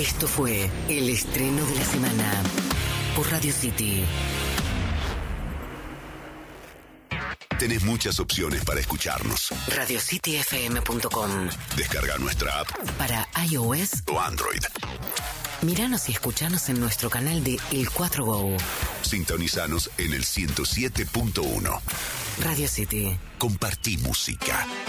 Esto fue el estreno de la semana por Radio City. Tenés muchas opciones para escucharnos. RadioCityFM.com. Descarga nuestra app para iOS o Android. Míranos y escuchanos en nuestro canal de El 4Go. Sintonizanos en el 107.1. Radio City. Compartí música.